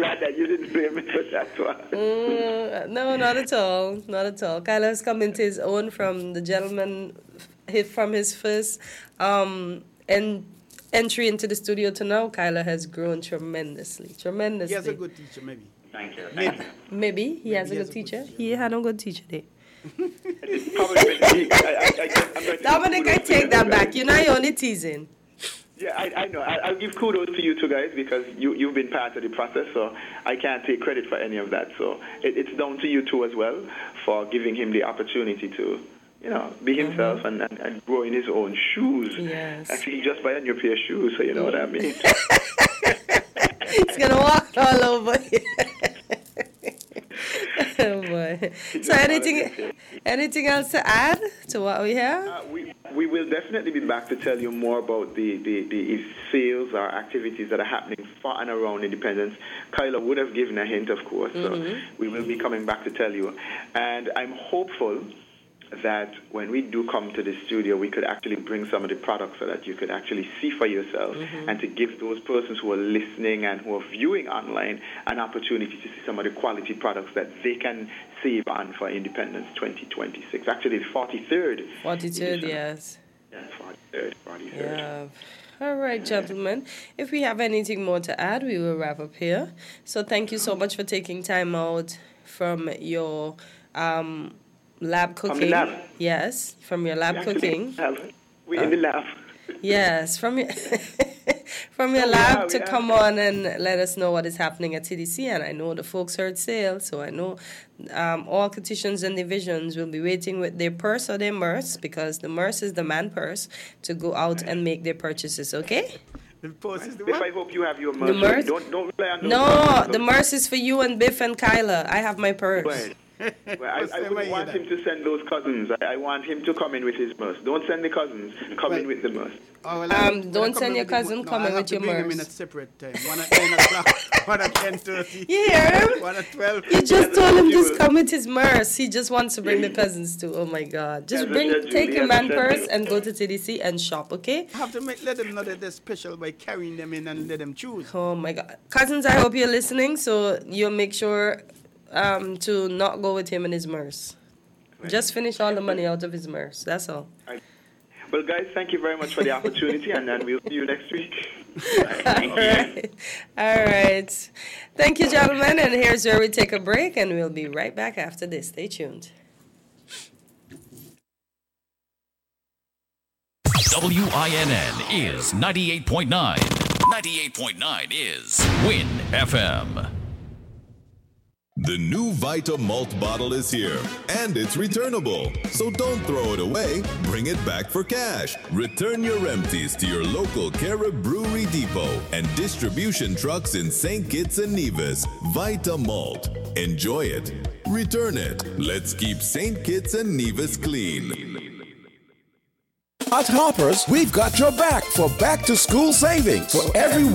glad that you didn't blame me for that one. No, not at all. Not at all. Kyler has come into his own from the gentleman from his first entry into the studio to now. Kyler has grown tremendously. He has a good teacher, maybe. Thank you. Maybe he has a good teacher. He had no good teacher there. Dominic, I take that back. You're not only teasing. Yeah, I know. I'll give kudos to you two guys because you've been part of the process, so I can't take credit for any of that. So it's down to you two as well for giving him the opportunity to, be himself and grow in his own shoes. Yes. Actually, just buy a new pair of shoes, so you know what I mean. He's going to walk all over you. Oh boy. So anything else to add to what we have? We will definitely be back to tell you more about the sales or activities that are happening for and around Independence. Kyla would have given a hint, of course, so we will be coming back to tell you. And I'm hopeful that when we do come to the studio, we could actually bring some of the products so that you could actually see for yourself and to give those persons who are listening and who are viewing online an opportunity to see some of the quality products that they can save on for Independence 2026. Actually, the 43rd. 43rd, yes. Yeah, 43rd. Yeah. All right, gentlemen. If we have anything more to add, we will wrap up here. So thank you so much for taking time out from your lab cooking. From the lab. Yes, from your lab cooking. We're in the lab. Yes, from your lab to come on and let us know what is happening at TDC. And I know the folks heard sale, so I know all Coticians and divisions will be waiting with their purse or their MERS, because the MERS is the man purse, to go out and make their purchases, okay? The purse is the Biff, what? I hope you have your MERS. The MERS? Don't rely on No, the MERS is for you and Biff and Kyla. I have my purse. Well, I wouldn't want him to send those cousins. I want him to come in with his MERS. Don't send the cousins. Come in with the MERS. Oh, well, don't send your cousin. Come in with your MERS. Him in at separate time. One at 9 o'clock. One at 10:30. You hear him? One at 12. You just told him just come with his MERS. He just wants to bring the cousins too. Oh my God! Just take your man purse and go to TDC and shop. Okay? I have to let them know that they're special by carrying them in and let them choose. Oh my God, cousins! I hope you're listening. So you'll make sure to not go with him and his MERS. Just finish all the money out of his MERS. That's all. Well, guys, thank you very much for the opportunity, and then we'll see you next week. All right. Thank you, gentlemen. And here's where we take a break, and we'll be right back after this. Stay tuned. WINN is 98.9. 98.9 is Win FM. The new Vita Malt bottle is here, and it's returnable. So don't throw it away, bring it back for cash. Return your empties to your local Carib Brewery Depot and distribution trucks in St. Kitts and Nevis. Vita Malt. Enjoy it. Return it. Let's keep St. Kitts and Nevis clean. At Hoppers, we've got your back for back-to-school savings. For every